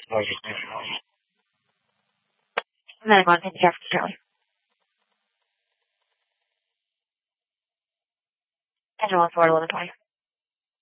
Medical on Pinty Jefferson, Charlie. Engine 1 Florida 1120.